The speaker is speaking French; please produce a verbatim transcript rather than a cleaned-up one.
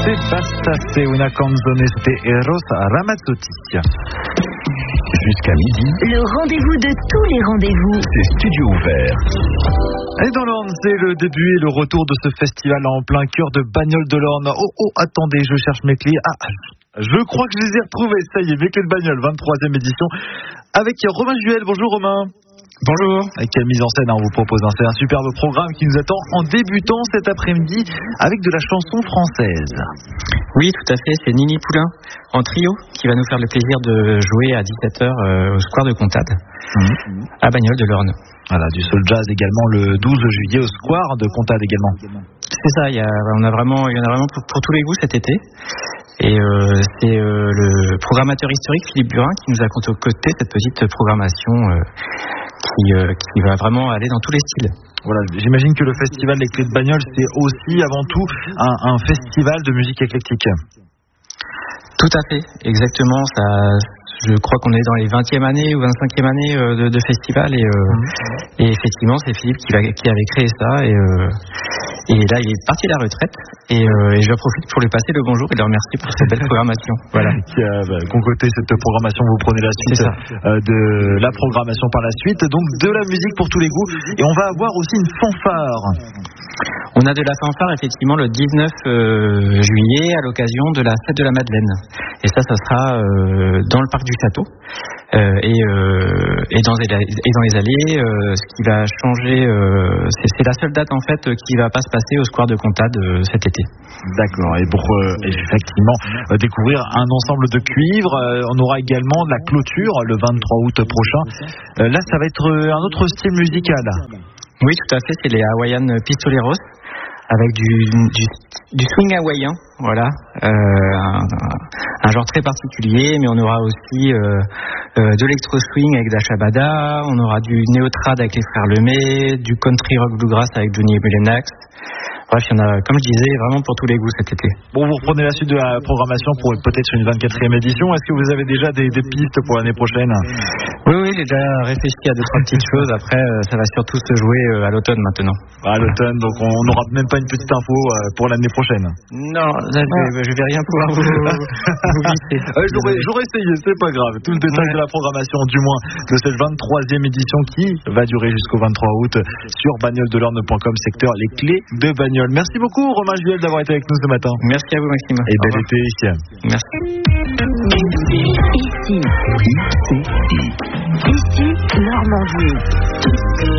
c'est Basta, c'est una canzone de Eros Ramazzotti. Jusqu'à midi, le rendez-vous de tous les rendez-vous. C'est Studio Ouvert. Et dans l'Orne, c'est le début et le retour de ce festival en plein cœur de Bagnoles de l'Orne. Oh, oh, attendez, je cherche mes clés. Ah, je crois que je les ai retrouvées. Ça y est, mes clés de Bagnoles, vingt-troisième édition. Avec Romain Juel. Bonjour Romain. Bonjour. Avec quelle mise en scène hein, on vous propose hein. C'est un superbe programme qui nous attend en débutant cet après-midi avec de la chanson française. Oui, tout à fait. C'est Nini Poulain en trio qui va nous faire le plaisir de jouer à dix-sept heures euh, au Square de Comtade mmh. à Bagnoles de l'Orne. Voilà, du soul jazz également le douze juillet au Square de Comtade également. C'est ça. Il y a, on a vraiment, il y en a vraiment pour, pour tous les goûts cet été. Et euh, c'est euh, le programmateur historique Philippe Burin qui nous a concocté cette petite programmation euh, qui, euh, qui va vraiment aller dans tous les styles. Voilà, j'imagine que le festival Les Clés de Bagnoles, c'est aussi avant tout un, un festival de musique éclectique. Tout à fait, exactement. Ça, je crois qu'on est dans les vingtième année ou vingt-cinquième année de, de festival et, euh, mmh. et effectivement c'est Philippe qui, va, qui avait créé ça et, euh, et là il est parti à la retraite et, euh, et je profite pour lui passer le bonjour et le remercier pour cette belle programmation. Voilà. Qui a bah, concocté cette programmation, vous prenez la suite euh, de la programmation par la suite, donc de la musique pour tous les goûts et on va avoir aussi une fanfare. On a de la fanfare effectivement le dix-neuf euh, juillet à l'occasion de la fête de la Madeleine. Et ça, ça sera euh, dans le parc du château euh, et, euh, et, dans les, et dans les allées. Euh, ce qui va changer, euh, c'est, c'est la seule date en fait qui va pas se passer au Square de Comtade euh, cet été. D'accord. Et pour euh, effectivement euh, découvrir un ensemble de cuivres, euh, on aura également de la clôture le vingt-trois août prochain. Euh, là, ça va être un autre style musical. Oui, tout à fait. C'est les Hawaiian Pistoleros. Avec du, du, du swing hawaïen, voilà, euh, un, un genre très particulier, mais on aura aussi euh, euh, de l'électro-swing avec Dasha Bada, on aura du néo-trad avec les frères Lemay, du country rock bluegrass avec Johnny Mulenax. Bref, il y en a, comme je disais, vraiment pour tous les goûts cet été. Bon, vous reprenez la suite de la programmation pour peut-être une vingt-quatrième édition. Est-ce que vous avez déjà des, des pistes pour l'année prochaine ? Oui, oui, j'ai déjà réfléchi à deux, trois petites choses. Après, ça va surtout se jouer à l'automne maintenant. À l'automne, donc on n'aura même pas une petite info pour l'année prochaine. Non, là, je, vais, je vais rien pouvoir vous, vous glisser. Euh, j'aurais, j'aurais essayé, c'est pas grave. Tout le détail ouais. de la programmation, du moins, de cette vingt-troisième édition qui va durer jusqu'au vingt-trois août sur bagnoles de l'orne point com, secteur Les Clés de Bagnoles. Merci beaucoup Romain Juel d'avoir été avec nous ce matin. Merci à vous Maxime. Et bel été ici. Merci. Ici. Ici. Ici, Normandie.